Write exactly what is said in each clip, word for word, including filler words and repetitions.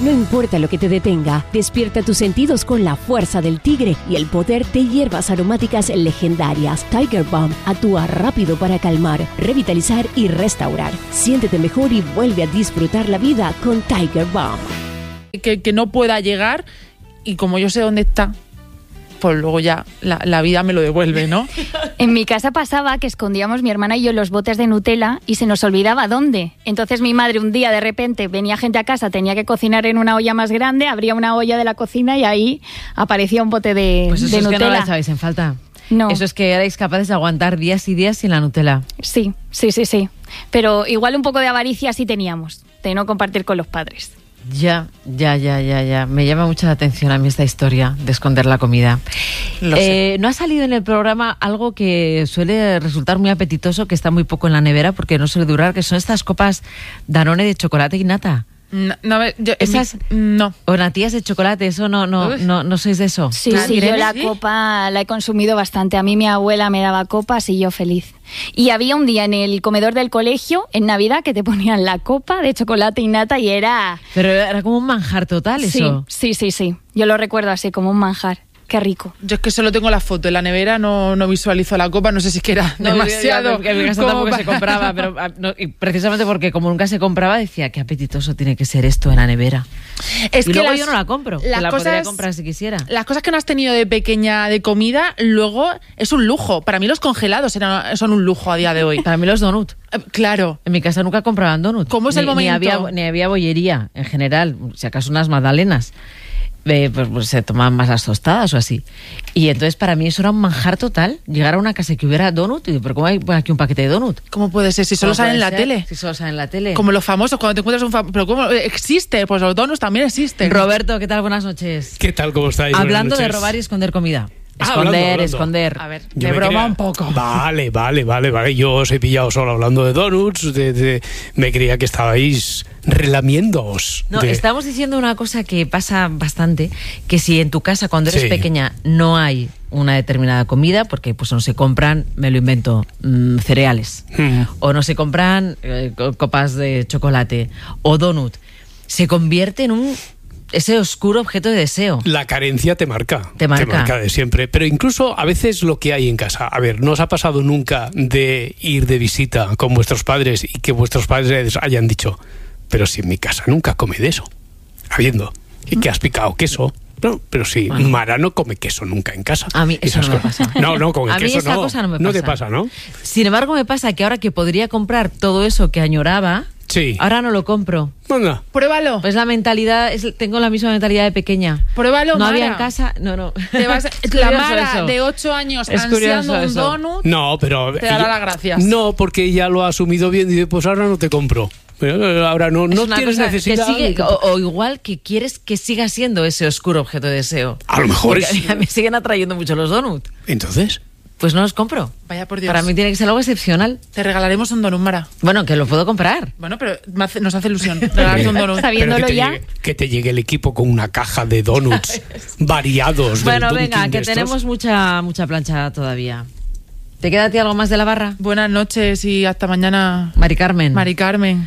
No importa lo que te detenga, despierta tus sentidos con la fuerza del tigre y el poder de hierbas aromáticas legendarias. Tiger Balm actúa rápido para calmar, revitalizar y restaurar. Siéntete mejor y vuelve a disfrutar la vida con Tiger Balm. Que, que no pueda llegar y como yo sé dónde está, pues luego ya la, la vida me lo devuelve, ¿no? En mi casa pasaba que escondíamos mi hermana y yo los botes de Nutella y se nos olvidaba dónde. Entonces mi madre un día de repente venía gente a casa, tenía que cocinar en una olla más grande, abría una olla de la cocina y ahí aparecía un bote de, pues eso de es Nutella. Que no la echabais en falta. No. Eso es que erais capaces de aguantar días y días sin la Nutella. Sí, sí, sí, sí. Pero igual un poco de avaricia sí teníamos, de no compartir con los padres. Ya, ya, ya, ya, ya. Me llama mucho la atención a mí esta historia de esconder la comida. Lo sé. Eh, ¿No ha salido en el programa algo que suele resultar muy apetitoso, que está muy poco en la nevera porque no suele durar, que son estas copas Danone de chocolate y nata? No, no, yo, Esas, mi, no. O natillas de chocolate, eso no, no, no, no sois de eso. Sí, Ah, sí, yo ¿Irene? la ¿Sí? copa la he consumido bastante. A mí mi abuela me daba copas y yo feliz. Y había un día en el comedor del colegio, en Navidad, que te ponían la copa de chocolate y nata y era... Pero era como un manjar total eso. Sí, sí, sí, sí. Yo lo recuerdo así, como un manjar. Qué rico. Yo es que solo tengo la foto en la nevera, no, no visualizo la copa, no sé si es que era No, demasiado. yo- yo- en mi casa como tampoco se para- compraba, pero ah, no, y precisamente porque como nunca se compraba decía qué apetitoso tiene que ser esto en la nevera. Es y que luego las- yo no la compro, que las la podría cosas- comprar si quisiera. Las cosas que no has tenido de pequeña de comida, luego es un lujo. Para mí los congelados eran, son un lujo a día de hoy. Para mí los donuts. Eh, Claro. En mi casa nunca compraban donuts. ¿Cómo es el Ni- momento? Ni había, ni había bollería en general, si acaso unas magdalenas. Eh, pues, pues se tomaban más las tostadas o así. Y entonces para mí eso era un manjar total. Llegar a una casa y que hubiera donut, y digo, ¿pero cómo hay aquí un paquete de donut? ¿Cómo puede ser? Si solo ¿Cómo sale puede en la ser? tele. Si solo sale en la tele. Como los famosos, cuando te encuentras un famoso. ¿Pero cómo existe? Pues los donuts también existen. Roberto, ¿qué tal? Buenas noches. ¿Qué tal? ¿Cómo estáis? Hablando Buenas de noches. robar y esconder comida. Ah, Esconder, hablando, hablando. esconder. A ver, Yo de me broma creía- un poco. Vale, vale, vale, vale, vale. Yo os he pillado solo hablando de donuts. De, de- me creía que estabais relamiéndoos. No, de- estamos diciendo una cosa que pasa bastante, que si en tu casa cuando eres Sí. pequeña no hay una determinada comida, porque pues no se compran, me lo invento, mm, cereales, Mm. o no se compran eh, co- copas de chocolate, o donut, se convierte en un ese oscuro objeto de deseo. La carencia te marca. Te marca. de siempre. Pero incluso a veces lo que hay en casa. A ver, ¿no os ha pasado nunca de ir de visita con vuestros padres y que vuestros padres hayan dicho, pero si en mi casa nunca come de eso? Habiendo. ¿Y que has picado queso? No, pero sí, Bueno. Mara no come queso nunca en casa. A mí eso Esas no me cosas. pasa. No, no, con el A mí queso esa no. cosa no me No te pasa. pasa, ¿no? Sin embargo, me pasa que ahora que podría comprar todo eso que añoraba, Sí. ahora no lo compro. Anda. Pruébalo. Pues la mentalidad, es, tengo la misma mentalidad de pequeña. Pruébalo, No Mara. había en casa, no, no. Te vas- Es la curioso Mara eso. de ocho años Es ansiando curioso un eso. donut. No, pero... Te dará las gracias. No, porque ella lo ha asumido bien y dice, pues ahora no te compro. Pero ahora no, Es no una tienes cosa que necesidad. sigue- de- o, o igual que quieres que siga siendo ese oscuro objeto de deseo. A lo mejor Porque es... a mí me siguen atrayendo mucho los donuts. Entonces... Pues no los compro. Vaya por Dios. Para mí tiene que ser algo excepcional. Te regalaremos un donut, Mara. Bueno, que lo puedo comprar. Bueno, pero me hace- nos hace ilusión regalarte un donut. Pero Sabiéndolo que te, ya. llegue, que te llegue el equipo con una caja de donuts variados. del Bueno, Dunkin' venga, de que estos. tenemos mucha mucha plancha todavía. ¿Te queda a ti algo más de la barra? Buenas noches y hasta mañana, Mari Carmen. Mari Carmen.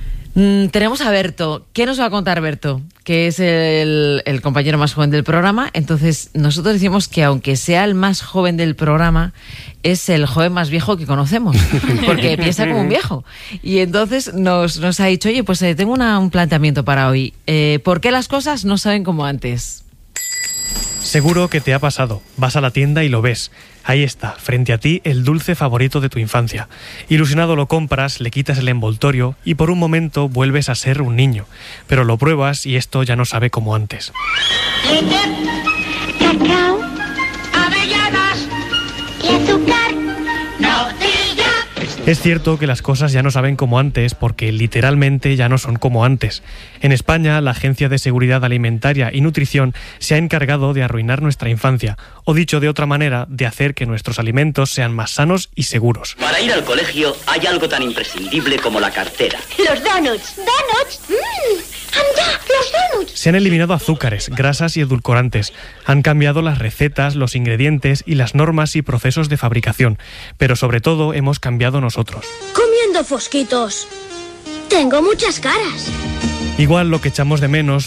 Mm, tenemos a Berto. ¿Qué nos va a contar Berto? Que es el, el compañero más joven del programa. Entonces, nosotros decimos que aunque sea el más joven del programa, es el joven más viejo que conocemos. Porque piensa como un viejo. Y entonces nos, nos ha dicho, oye, pues eh, tengo una- un planteamiento para hoy. Eh, ¿Por qué las cosas no saben como antes? Seguro que te ha pasado. Vas a la tienda y lo ves. Ahí está, frente a ti, el dulce favorito de tu infancia. Ilusionado lo compras, le quitas el envoltorio y por un momento vuelves a ser un niño. Pero lo pruebas y esto ya no sabe como antes. Cacao, avellanas y azúcar, nocilla. Es cierto que las cosas ya no saben como antes porque literalmente ya no son como antes. En España, la Agencia de Seguridad Alimentaria y Nutrición se ha encargado de arruinar nuestra infancia, o dicho de otra manera, de hacer que nuestros alimentos sean más sanos y seguros. Para ir al colegio hay algo tan imprescindible como la cartera. Los donuts. ¿Donuts? ¡Mmm! ¡Anda! ¡Los donuts! Se han eliminado azúcares, grasas y edulcorantes. Han cambiado las recetas, los ingredientes y las normas y procesos de fabricación. Pero sobre todo hemos cambiado nosotros. Comiendo fosquitos. Tengo muchas caras. Igual lo que echamos de menos